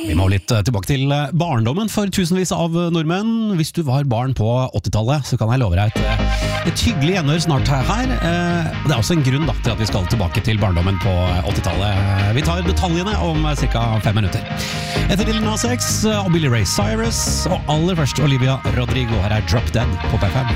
Vi må litt tilbake til barndommen for tusenvis av nordmenn. Hvis du var barn på 80-tallet, så kan jeg love deg et hyggelig gjenhør snart her. Det er også en grunn til at vi skal tilbake til barndommen på 80-tallet. Vi tar detaljene om ca. 5 minutter. Etter Lil Nas X og Billy Ray Cyrus, og aller først Olivia Rodrigo. Her er Drop Dead på P5.